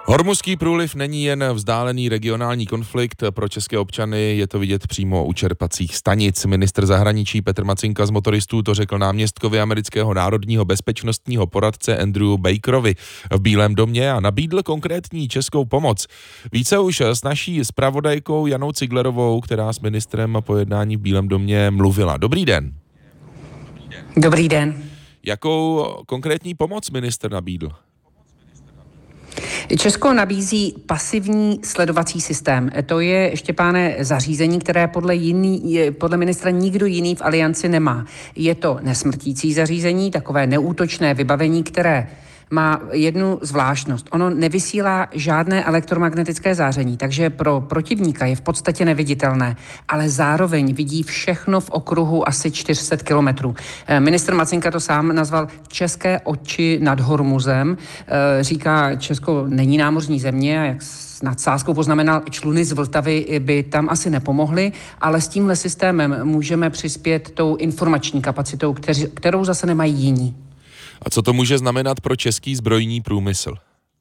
Hormuzský průliv není jen vzdálený regionální konflikt, pro české občany je to vidět přímo u čerpacích stanic. Ministr zahraničí Petr Macinka z Motoristů to řekl náměstkovi amerického národního bezpečnostního poradce Andrew Bakerovi v Bílém domě a nabídl konkrétní českou pomoc. Více už s naší zpravodajkou Janou Ciglerovou, která s ministrem po jednání v Bílém domě mluvila. Dobrý den. Dobrý den. Jakou konkrétní pomoc ministr nabídl? Česko nabízí pasivní sledovací systém. To je, Štěpáne, zařízení, které podle ministra nikdo jiný v alianci nemá. Je to nesmrtící zařízení, takové neútočné vybavení, které má jednu zvláštnost. Ono nevysílá žádné elektromagnetické záření, takže pro protivníka je v podstatě neviditelné, ale zároveň vidí všechno v okruhu asi 400 kilometrů. Ministr Macinka to sám nazval české oči nad Hormuzem. Říká, Česko není námořní země a jak s nadsázkou poznamenal, čluny z Vltavy by tam asi nepomohly, ale s tímhle systémem můžeme přispět tou informační kapacitou, kterou zase nemají jiní. A co to může znamenat pro český zbrojní průmysl?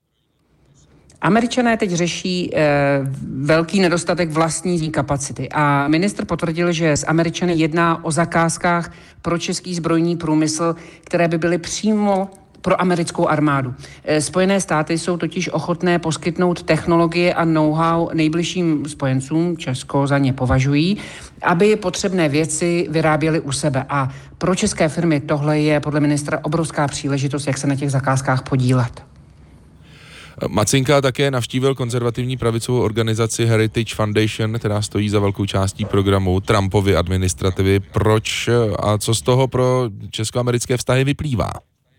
Američané teď řeší velký nedostatek vlastní kapacity a ministr potvrdil, že s Američany jedná o zakázkách pro český zbrojní průmysl, které by byly přímo pro americkou armádu. Spojené státy jsou totiž ochotné poskytnout technologie a know-how nejbližším spojencům, Česko za ně považují, aby potřebné věci vyráběly u sebe. A pro české firmy tohle je podle ministra obrovská příležitost, jak se na těch zakázkách podílet. Macinka také navštívil konzervativní pravicovou organizaci Heritage Foundation, která stojí za velkou částí programu Trumpovy administrativy. Proč a co z toho pro česko-americké vztahy vyplývá?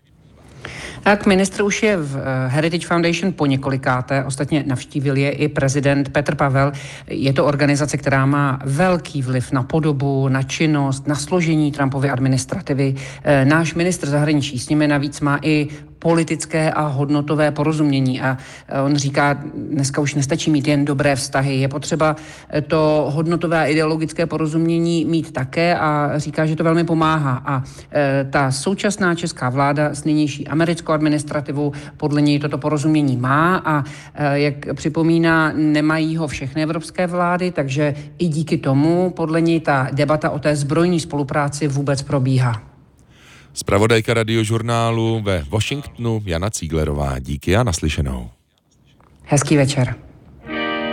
Tak ministr už je v Heritage Foundation po několikáté, ostatně navštívil je i prezident Petr Pavel. Je to organizace, která má velký vliv na podobu, na činnost, na složení Trumpovy administrativy. Náš ministr zahraničí s nimi navíc má i politické a hodnotové porozumění a on říká, dneska už nestačí mít jen dobré vztahy, je potřeba to hodnotové a ideologické porozumění mít také a říká, že to velmi pomáhá a ta současná česká vláda s nynější americkou administrativou podle něj toto porozumění má a jak připomíná, nemají ho všechny evropské vlády, takže i díky tomu podle něj ta debata o té zbrojní spolupráci vůbec probíhá. Zpravodajka Radiožurnálu ve Washingtonu Jana Ciglerová. Díky a naslyšenou. Hezký večer.